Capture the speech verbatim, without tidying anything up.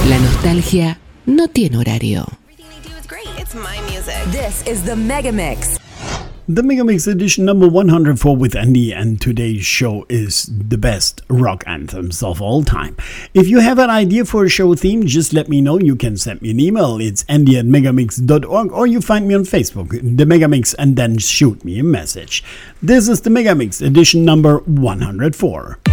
La nostalgia no tiene horario. It's my music. This is the Mega Mix. The Mega Mix edition number one hundred four with Andy, and today's show is the best rock anthems of all time. If you have an idea for a show theme, just let me know. You can send me an email. It's andy at megamix dot org, or you find me on Facebook, The Mega Mix, and then shoot me a message. This is the Mega Mix edition number one hundred four.